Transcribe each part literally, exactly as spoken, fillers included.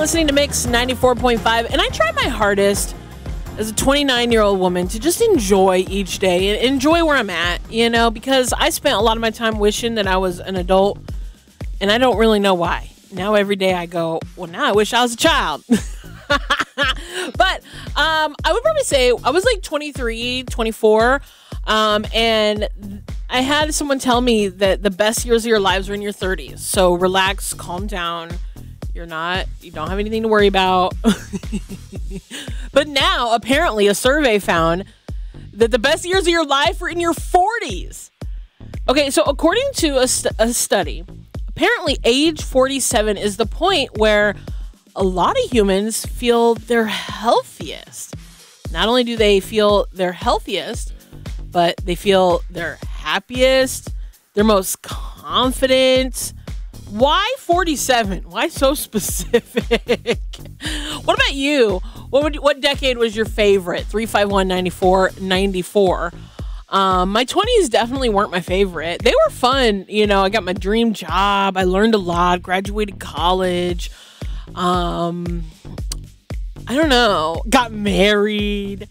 listening to Mix ninety-four point five, and I try my hardest as a twenty-nine-year-old woman to just enjoy each day and enjoy where I'm at, you know, because I spent a lot of my time wishing that I was an adult, and I don't really know why. Now every day I go, well, now I wish I was a child. But um, I would probably say I was like twenty-three, twenty-four, um, and I had someone tell me that the best years of your lives are in your thirties. So relax, calm down. You're not, you don't have anything to worry about. But now, apparently, a survey found that the best years of your life are in your forties. Okay, so according to a, st- a study, apparently age forty-seven is the point where a lot of humans feel their healthiest. Not only do they feel their healthiest, but they feel their happiest, their most confident. Why forty-seven? Why so specific? What about you? What would what decade was your favorite? three five one, nine four nine four. Um, my twenties definitely weren't my favorite. They were fun. You know, I got my dream job. I learned a lot, graduated college. Um, I don't know, got married.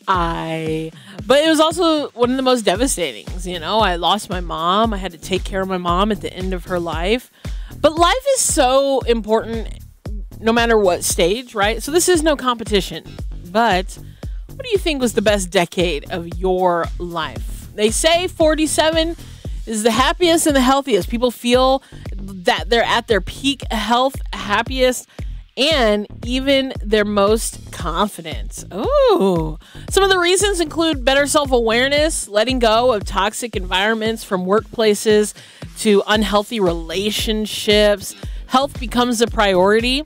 I, but it was also one of the most devastating, you know, I lost my mom. I had to take care of my mom at the end of her life. But life is so important no matter what stage, right? So this is no competition. But what do you think was the best decade of your life? They say forty-seven is the happiest and the healthiest. People feel that they're at their peak health, happiest, and even their most confident. Ooh. Some of the reasons include better self-awareness, letting go of toxic environments from workplaces to unhealthy relationships. Health becomes a priority,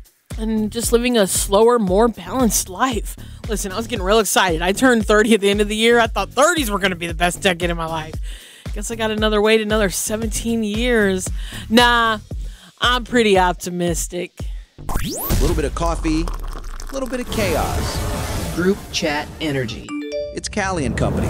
and just living a slower, more balanced life. Listen, I was getting real excited. I turned thirty at the end of the year. I thought thirties were going to be the best decade of my life. Guess I got another wait another seventeen years. Nah, I'm pretty optimistic. A little bit of coffee, a little bit of chaos. Group chat energy. It's Callie and Company.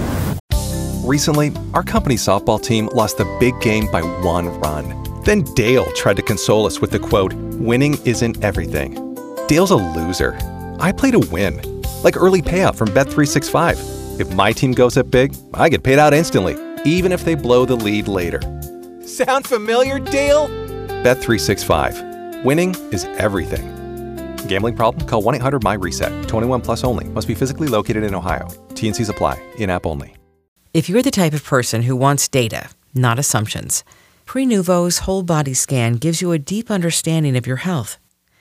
Recently, our company softball team lost the big game by one run. Then Dale tried to console us with the quote, "Winning isn't everything." Dale's a loser. I play to win. Like early payout from Bet three sixty-five. If my team goes up big, I get paid out instantly, even if they blow the lead later. Sound familiar, Dale? Bet three sixty-five. Winning is everything. Gambling problem? Call one eight hundred M Y reset. twenty-one plus only. Must be physically located in Ohio. T and C's apply. In-app only. If you're the type of person who wants data, not assumptions, Prenuvo's whole body scan gives you a deep understanding of your health.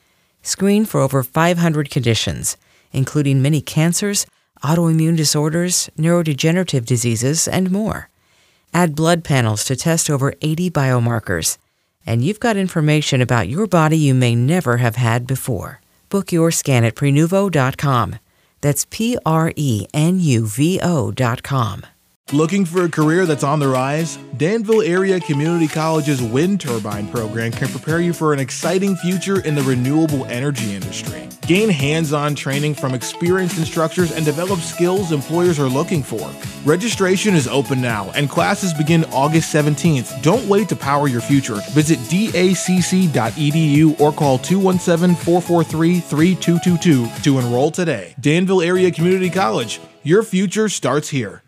Screen for over five hundred conditions, including many cancers, autoimmune disorders, neurodegenerative diseases, and more. Add blood panels to test over eighty biomarkers, and you've got information about your body you may never have had before. Book your scan at Prenuvo dot com. That's P R E N U V O dot com. Looking for a career that's on the rise? Danville Area Community College's wind turbine program can prepare you for an exciting future in the renewable energy industry. Gain hands-on training from experienced instructors and develop skills employers are looking for. Registration is open now, and classes begin August seventeenth. Don't wait to power your future. Visit D A C C dot E D U or call two one seven, four four three, three two two two to enroll today. Danville Area Community College. Your future starts here.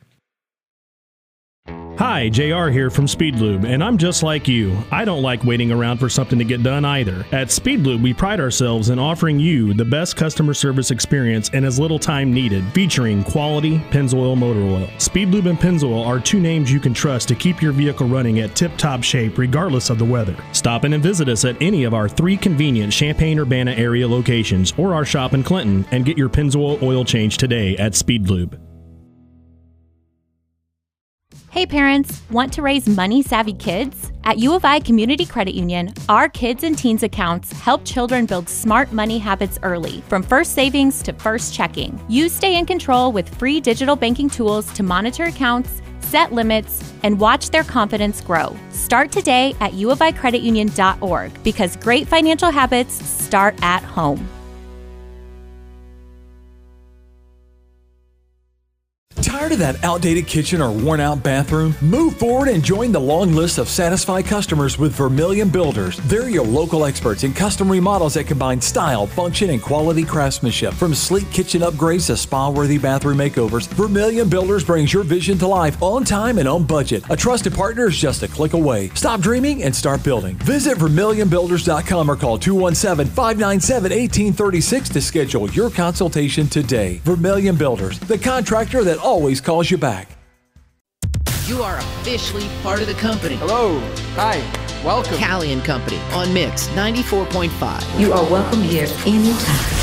Hi, J R here from Speedlube, and I'm just like you. I don't like waiting around for something to get done either. At Speedlube, we pride ourselves in offering you the best customer service experience in as little time needed, featuring quality Pennzoil motor oil. Speedlube and Pennzoil are two names you can trust to keep your vehicle running at tip-top shape regardless of the weather. Stop in and visit us at any of our three convenient Champaign-Urbana area locations or our shop in Clinton and get your Pennzoil oil change today at Speedlube. Hey parents, want to raise money-savvy kids? At U of I Community Credit Union, our Kids and Teens accounts help children build smart money habits early, from first savings to first checking. You stay in control with free digital banking tools to monitor accounts, set limits, and watch their confidence grow. Start today at u of i credit union dot org because great financial habits start at home. Tired of that outdated kitchen or worn-out bathroom? Move forward and join the long list of satisfied customers with Vermilion Builders. They're your local experts in custom remodels that combine style, function, and quality craftsmanship. From sleek kitchen upgrades to spa-worthy bathroom makeovers, Vermilion Builders brings your vision to life on time and on budget. A trusted partner is just a click away. Stop dreaming and start building. Visit vermilion builders dot com or call two one seven, five nine seven, one eight three six to schedule your consultation today. Vermilion Builders, the contractor that always calls you back. You are officially part of the company. Hello. Hi. Welcome. Callie and Company on Mix ninety-four point five. You are welcome here anytime.